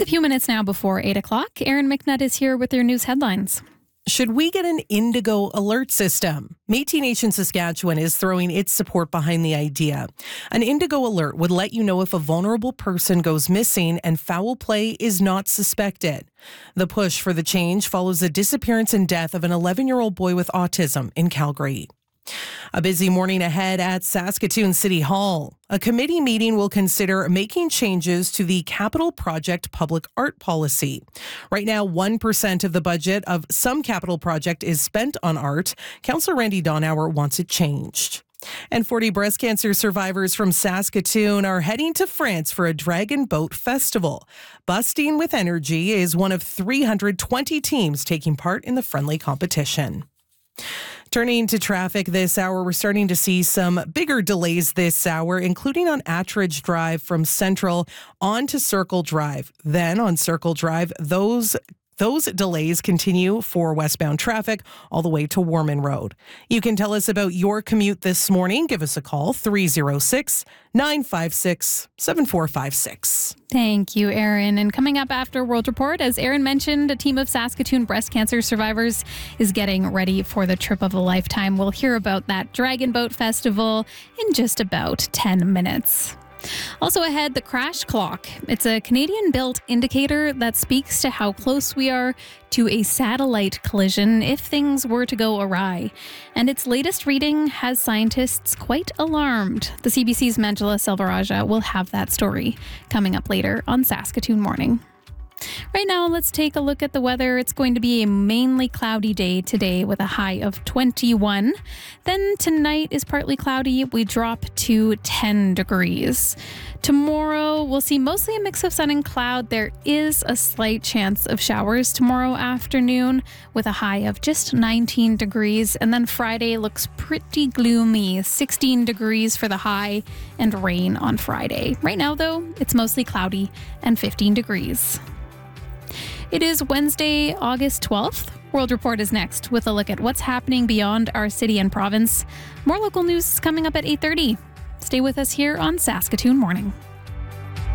It's a few minutes now before 8 o'clock. Erin McNutt is here with your news headlines. Should we get an Indigo alert system? Métis Nation Saskatchewan is throwing its support behind the idea. An Indigo alert would let you know if a vulnerable person goes missing and foul play is not suspected. The push for the change follows the disappearance and death of an 11-year-old boy with autism in Calgary. A busy morning ahead at Saskatoon City Hall. A committee meeting will consider making changes to the capital project public art policy. Right now, 1% of the budget of some capital project is spent on art. Councillor Randy Donauer wants it changed. And 40 breast cancer survivors from Saskatoon are heading to France for a Dragon Boat Festival. Busting with Energy is one of 320 teams taking part in the friendly competition. Turning to traffic this hour, we're starting to see some bigger delays this hour, including on Attridge Drive from Central on to Circle Drive. Then on Circle Drive, those delays continue for westbound traffic all the way to Warman Road. You can tell us about your commute this morning. Give us a call, 306-956-7456. Thank you, Erin. And coming up after World Report, as Erin mentioned, a team of Saskatoon breast cancer survivors is getting ready for the trip of a lifetime. We'll hear about that Dragon Boat Festival in just about 10 minutes. Also ahead, the crash clock. It's a Canadian-built indicator that speaks to how close we are to a satellite collision if things were to go awry. And its latest reading has scientists quite alarmed. The CBC's Manjula Selvarajah will have that story coming up later on Saskatoon Morning. Right now, let's take a look at the weather. It's going to be a mainly cloudy day today with a high of 21. Then tonight is partly cloudy. We drop to 10 degrees. Tomorrow, we'll see mostly a mix of sun and cloud. There is a slight chance of showers tomorrow afternoon with a high of just 19 degrees. And then Friday looks pretty gloomy, 16 degrees for the high and rain on Friday. Right now, though, it's mostly cloudy and 15 degrees. It is Wednesday, August 12th. World Report is next with a look at what's happening beyond our city and province. More local news is coming up at 8:30. Stay with us here on Saskatoon Morning.